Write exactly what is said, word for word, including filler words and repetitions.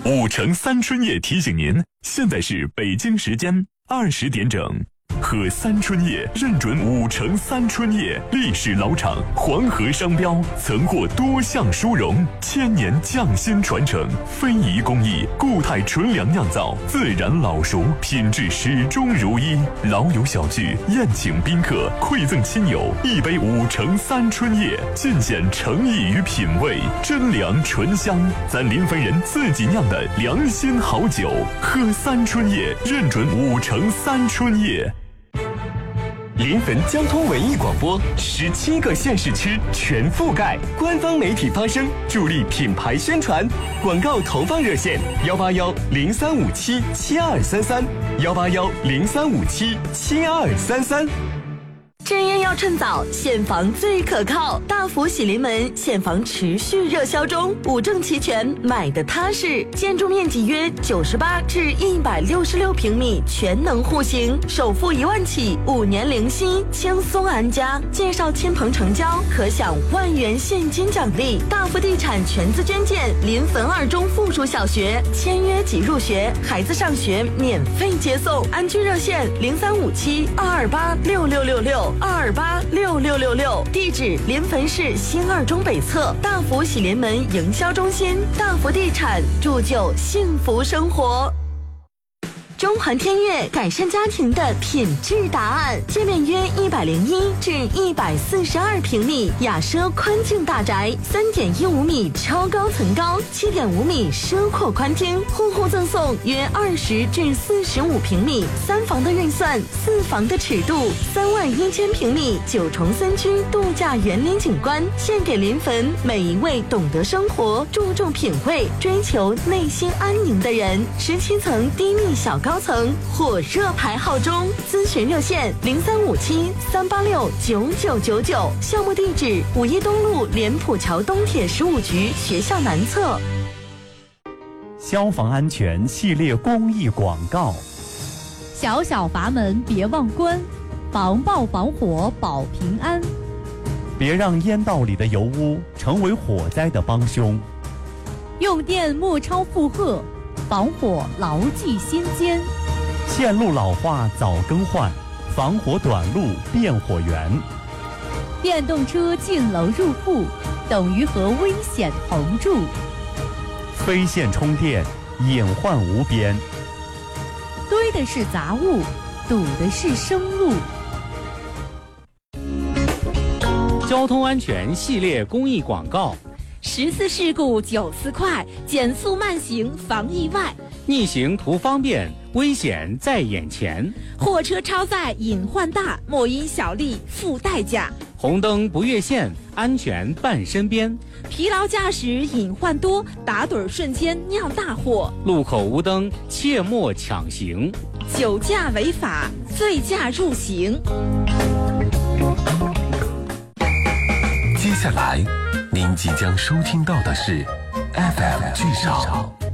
五城三春叶提醒您，现在是北京时间二十点整。喝三春叶认准五城三春叶，历史老厂，黄河商标，曾获多项殊荣，千年匠心传承，非遗工艺，固态纯粮酿造，自然老熟，品质始终如一。老友小聚，宴请宾客，馈赠亲友，一杯五城三春叶，尽显诚意与品味，真粮醇香，咱临汾人自己酿的良心好酒。喝三春叶，认准五城三春叶。 临汾交通文艺广播，十七个县市区全覆盖，官方媒体发声，助力品牌宣传。广告投放热线：幺八幺零三五七七二三三，幺八幺零三五七七二三三。 正业要趁早，现房最可靠。大福喜临门现房持续热销中，五证齐全，买的踏实。建筑面积约九十八至一百六十六平米，全能户型，首付一万起，五年零息，轻松安家。介绍亲朋成交，可享万元现金奖励。大福地产全资捐建临汾二中附属小学，签约即入学，孩子上学免费接送。安居热线零三五七二二八六六六六。二二八六六六六，地址临汾市新二中北侧大福喜临门营销中心。大福地产，铸就幸福生活。中环天悦改善家庭的品质答案，界面约一百零一至一百四十二平米，雅奢宽净大宅，三点一五米超高层高，七点五米奢阔宽厅，户户赠送约二十至四十五平米，三房的预算，四房的尺度，三万一千平米九重森区度假园林景观，献给临汾每一位懂得生活、注重品味、追求内心安宁的人。十七层低密小高。高层火热排号中，咨询热线零三五七三八六九九九九，项目地址五一东路莲浦桥东铁十五局学校南侧。 消防安全系列公益广告： 小小阀门别忘关，防爆防火保平安。 别让烟道里的油污成为火灾的帮凶。 用电莫超负荷，防火牢记心间。 线路老化早更换，防火短路变火源。 电动车进楼入户，等于和危险同住。 非线充电，隐患无边。 堆的是杂物，堵的是生路。 交通安全系列公益广告： 十次事故九次快，减速慢行防意外。 逆行图方便，危险在眼前。 货车超载隐患大，莫因小利付代价。 红灯不越线，安全伴身边。 疲劳驾驶隐患多，打盹瞬间酿大祸。 路口无灯，切莫抢行。 酒驾违法，醉驾入刑。 接下来您即将收听到的是 F M 剧场